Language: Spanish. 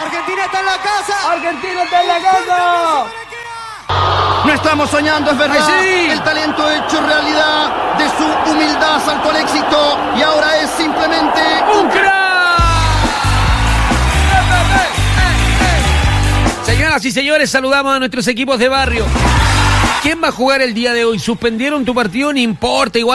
Argentina está en la casa. Argentina está en la casa. No estamos soñando, es verdad. Sí. El talento hecho realidad, de su humildad saltó al éxito y ahora es simplemente ¡un crack! Señoras y señores, saludamos a nuestros equipos de barrio. ¿Quién va a jugar el día de hoy? ¿Suspendieron tu partido? No importa, igual